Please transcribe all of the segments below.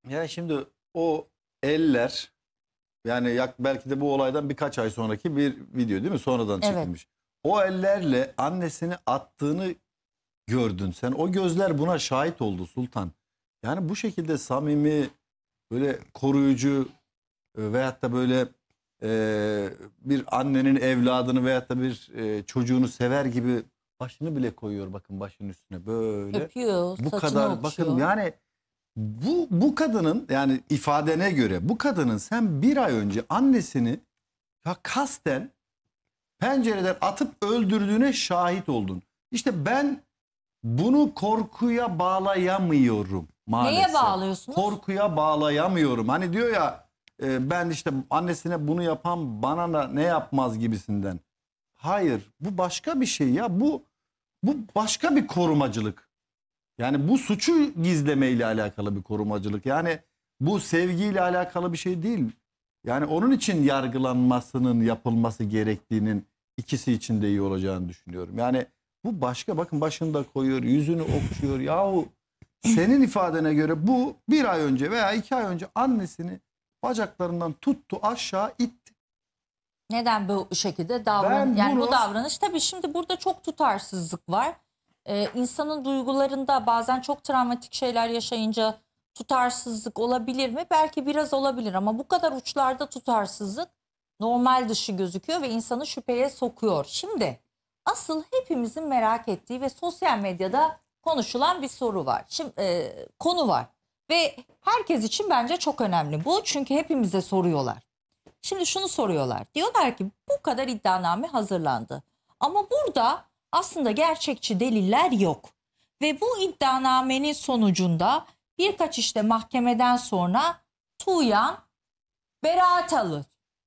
Ya şimdi o eller yani belki de bu olaydan birkaç ay sonraki bir video değil mi? Sonradan Evet. çekilmiş. O ellerle annesini attığını gördün sen. O gözler buna şahit oldu Sultan. Yani bu şekilde samimi, böyle koruyucu veyahut da böyle bir annenin evladını veyahut da bir çocuğunu sever gibi başını bile koyuyor, bakın başının üstüne böyle. Öpüyor, Bu saçını kadar bakın okşuyor. yani bu kadının, yani ifadene göre bu kadının sen bir ay önce annesini ya kasten pencereden atıp öldürdüğüne şahit oldun. İşte ben bunu korkuya bağlayamıyorum maalesef. Neye bağlıyorsunuz? Korkuya bağlayamıyorum. Hani diyor ya ben işte annesine bunu yapan bana da ne yapmaz gibisinden. Hayır, bu başka bir şey ya. Bu başka bir korumacılık. Yani bu suçu gizlemeyle alakalı bir korumacılık. Yani bu sevgiyle alakalı bir şey değil. Yani onun için yargılanmasının yapılması gerektiğinin ikisi için de iyi olacağını düşünüyorum. Yani bu başka, bakın başını da koyuyor, yüzünü okşuyor. Yahu senin ifadene göre bu bir ay önce veya 2 ay önce annesini bacaklarından tuttu, aşağı itti. Neden bu şekilde Ben yani bunu bu davranış, tabii şimdi burada çok tutarsızlık var. İnsanın duygularında bazen çok travmatik şeyler yaşayınca tutarsızlık olabilir mi? Belki biraz olabilir ama bu kadar uçlarda tutarsızlık normal dışı gözüküyor ve insanı şüpheye sokuyor. Şimdi asıl hepimizin merak ettiği ve sosyal medyada konuşulan bir soru var. Şimdi konu var ve herkes için bence çok önemli bu, çünkü hepimize soruyorlar. Şimdi şunu soruyorlar. Diyorlar ki bu kadar iddianame hazırlandı. Ama burada aslında gerçekçi deliller yok. Ve bu iddianamenin sonucunda birkaç işte mahkemeden sonra Tuğyan beraat alır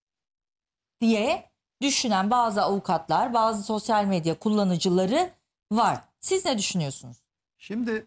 diye düşünen bazı avukatlar, bazı sosyal medya kullanıcıları var. Siz ne düşünüyorsunuz? şimdi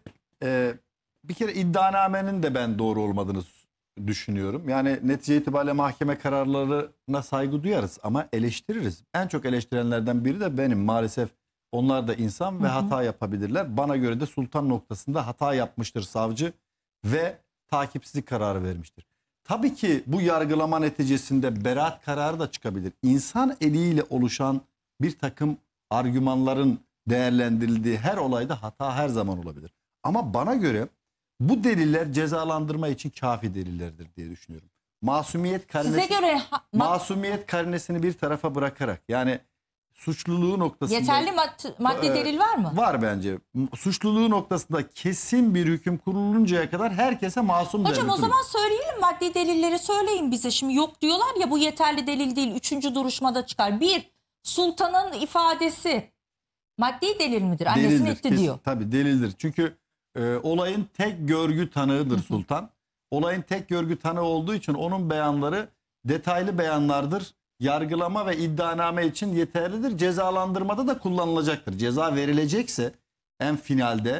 bir kere iddianamenin de ben doğru olmadığını düşünüyorum. Yani netice itibariyle mahkeme kararlarına saygı duyarız ama eleştiririz. En çok eleştirenlerden biri de benim maalesef. Onlar da insan ve hata yapabilirler. Bana göre de Sultan noktasında hata yapmıştır savcı ve takipsizlik kararı vermiştir. Tabii ki bu yargılama neticesinde beraat kararı da çıkabilir. İnsan eliyle oluşan bir takım argümanların değerlendirildiği her olayda hata her zaman olabilir. Ama bana göre bu deliller cezalandırma için kafi delillerdir diye düşünüyorum. Masumiyet Size karinesi, göre masumiyet karinesini bir tarafa bırakarak, yani suçluluğu noktasında yeterli maddi delil var mı? var bence. Suçluluğu noktasında kesin bir hüküm kuruluncaya kadar herkese masum Hocam o devlettir. zaman söyleyelim, maddi delilleri söyleyin bize. Şimdi yok diyorlar ya, bu yeterli delil değil. 3. duruşmada çıkar. Bir, Sultan'ın ifadesi maddi delil midir? Annesini itti diyor. Tabii delildir. Çünkü olayın tek görgü tanığıdır Sultan. Olayın tek görgü tanığı olduğu için onun beyanları detaylı beyanlardır. Yargılama ve iddianame için yeterlidir. Cezalandırmada da kullanılacaktır. Ceza verilecekse en finalde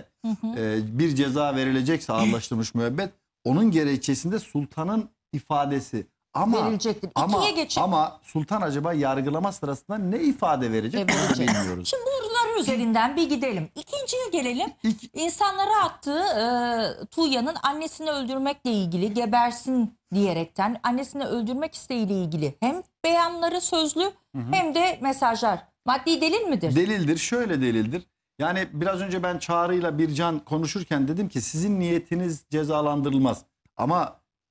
bir ceza verilecekse ağırlaştırılmış müebbet, onun gerekçesinde Sultan'ın ifadesi. Verilecektir. İkiye geçin. Ama Sultan acaba yargılama sırasında ne ifade verecek onu bilmiyoruz. Şimdi bunların üzerinden bir gidelim. İkinciye gelelim. İnsanlara attığı Tuğya'nın annesini öldürmekle ilgili, gebersin diyerekten annesini öldürmek isteğiyle ilgili hem beyanları sözlü hem de mesajlar. Maddi delil midir? Delildir. Şöyle delildir. Yani biraz önce ben Çağrı'yla Bircan konuşurken dedim ki sizin niyetiniz cezalandırılmaz. Ama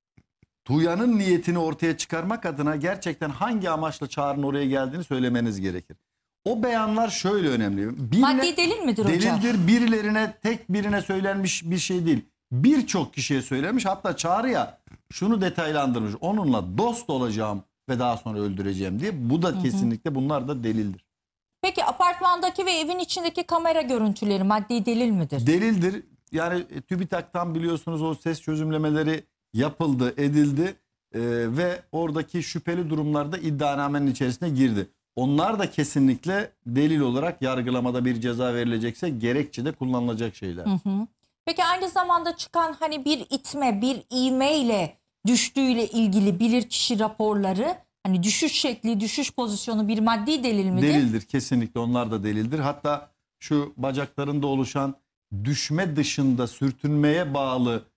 Tuğya'nın niyetini ortaya çıkarmak adına gerçekten hangi amaçla Çağrı'nın oraya geldiğini söylemeniz gerekir. O beyanlar şöyle önemli. Maddi delil midir hocam? Delildir. Birilerine, tek birine söylenmiş bir şey değil. Birçok kişiye söylenmiş. Hatta Çağrı'ya şunu detaylandırmış. Onunla dost olacağım ve daha sonra öldüreceğim diye. Bu da kesinlikle, bunlar da delildir. Peki apartmandaki ve evin içindeki kamera görüntüleri maddi delil midir? Delildir. Yani TÜBİTAK'tan biliyorsunuz o ses çözümlemeleri yapıldı, edildi ve oradaki şüpheli durumlarda iddianamenin içerisine girdi. Onlar da kesinlikle delil olarak yargılamada bir ceza verilecekse gerekçede kullanılacak şeyler. Peki aynı zamanda çıkan hani bir itme, bir ivmeyle düştüğüyle ilgili bilirkişi raporları, hani düşüş şekli, düşüş pozisyonu bir maddi delil midir? Delildir, kesinlikle onlar da delildir. Hatta şu bacaklarında oluşan düşme dışında sürtünmeye bağlı